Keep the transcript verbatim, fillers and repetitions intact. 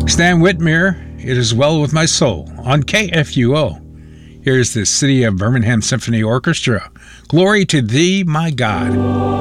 Stan Whitmere, It Is Well With My Soul, on K F U O. Here's the City of Birmingham Symphony Orchestra, Glory to Thee, My God.